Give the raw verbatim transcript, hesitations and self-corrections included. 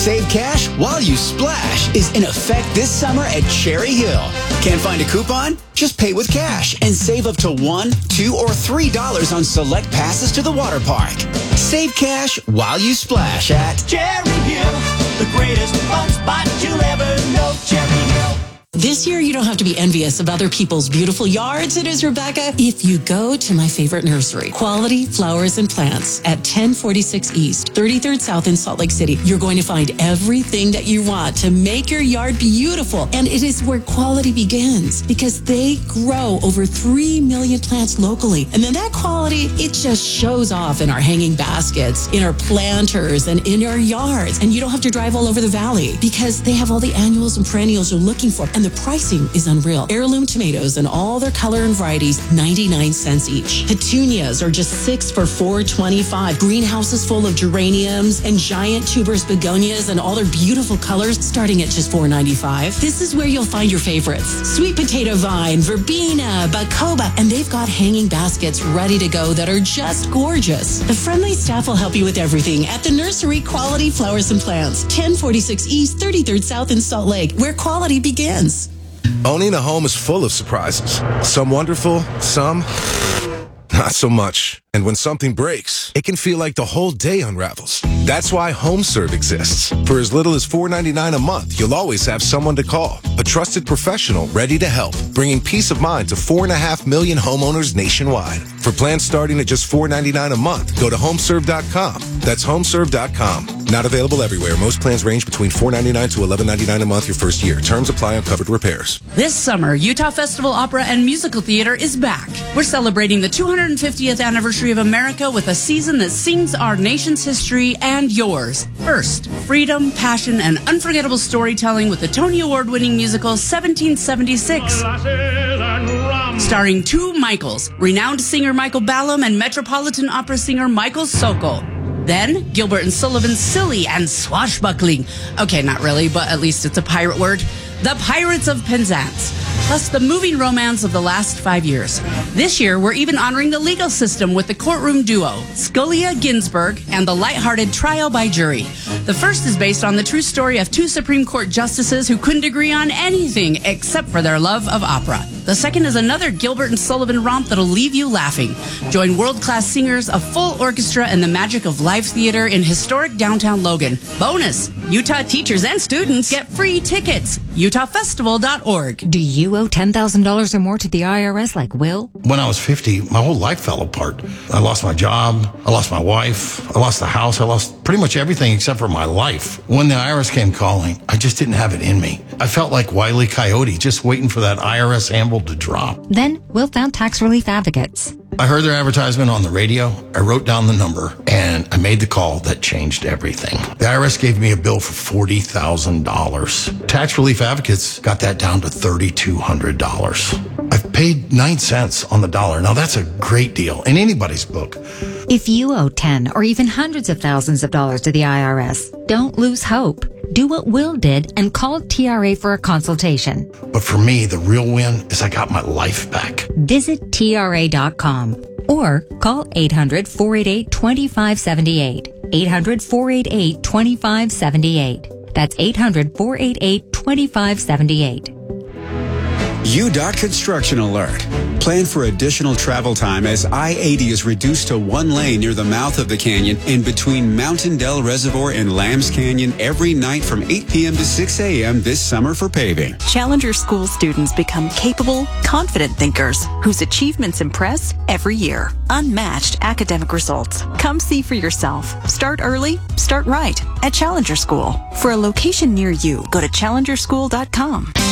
Save cash while you splash is in effect this summer at Cherry Hill. Can't find a coupon? Just pay with cash and save up to one, two, or three dollars on select passes to the water park. Save cash while you splash at Cherry Hill, the greatest fun spot you'll ever know. Cherry Hill. This year, you don't have to be envious of other people's beautiful yards. It is, Rebecca, if you go to my favorite nursery, Quality Flowers and Plants at ten forty-six East, thirty-third South in Salt Lake City. You're going to find everything that you want to make your yard beautiful. And it is where quality begins because they grow over three million plants locally. And then that quality, it just shows off in our hanging baskets, in our planters, and in our yards. And you don't have to drive all over the valley because they have all the annuals and perennials you're looking for. And the pricing is unreal. Heirloom tomatoes and all their color and varieties, ninety-nine cents each. Petunias are just six for four twenty-five. Greenhouses full of geraniums and giant tubers begonias and all their beautiful colors starting at just four ninety-five. This is where you'll find your favorites. Sweet potato vine, verbena, bacoba, and they've got hanging baskets ready to go that are just gorgeous. The friendly staff will help you with everything at the nursery Quality Flowers and Plants, ten forty-six East, thirty-third South in Salt Lake, where quality begins. Owning a home is full of surprises. Some wonderful, some not so much. And when something breaks, it can feel like the whole day unravels. That's why HomeServe exists. For as little as four ninety-nine a month, you'll always have someone to call. A trusted professional ready to help, bringing peace of mind to four and a half million homeowners nationwide. For plans starting at just four ninety-nine a month, go to homeserve dot com. That's homeserve dot com. Not available everywhere. Most plans range between four ninety-nine to eleven ninety-nine a month your first year. Terms apply on covered repairs. This summer, Utah Festival Opera and Musical Theater is back. We're celebrating the two hundred fiftieth anniversary of America with a season that sings our nation's history and yours. First, freedom, passion, and unforgettable storytelling with the Tony Award-winning musical seventeen seventy-six. Starring two Michaels, renowned singer Michael Ballum and Metropolitan Opera singer Michael Sokol. Then, Gilbert and Sullivan's silly and swashbuckling. Okay, not really, but at least it's a pirate word. The Pirates of Penzance. Plus the moving romance of the last five years. This year, we're even honoring the legal system with the courtroom duo, Scalia Ginsburg and the lighthearted Trial by Jury. The first is based on the true story of two Supreme Court justices who couldn't agree on anything except for their love of opera. The second is another Gilbert and Sullivan romp that'll leave you laughing. Join world-class singers, a full orchestra, and the magic of live theater in historic downtown Logan. Bonus! Utah teachers and students get free tickets. Utah Festival dot org. Do you owe ten thousand dollars or more to the I R S like Will? When I was fifty, my whole life fell apart. I lost my job. I lost my wife. I lost the house. I lost pretty much everything except for my life. When the I R S came calling, I just didn't have it in me. I felt like Wile E. Coyote, just waiting for that I R S handle to drop. Then Will found Tax Relief Advocates. I heard their advertisement on the radio. I wrote down the number, and I made the call that changed everything. The I R S gave me a bill for forty thousand dollars. Tax Relief Advocates got that down to three thousand two hundred dollars. I've paid nine cents on the dollar. Now, that's a great deal in anybody's book. If you owe ten or even hundreds of thousands of dollars to the I R S, don't lose hope. Do what Will did and call T R A for a consultation. But for me, the real win is I got my life back. Visit T R A dot com or call eight hundred, four eight eight, two five seven eight. eight hundred, four eight eight, two five seven eight. That's eight hundred, four eight eight, two five seven eight. U D O T Construction Alert. Plan for additional travel time as I eighty is reduced to one lane near the mouth of the canyon and between Mountain Dell Reservoir and Lambs Canyon every night from eight p.m. to six a.m. this summer for paving. Challenger School students become capable, confident thinkers whose achievements impress every year. Unmatched academic results. Come see for yourself. Start early, start right at Challenger School. For a location near you, go to challenger school dot com.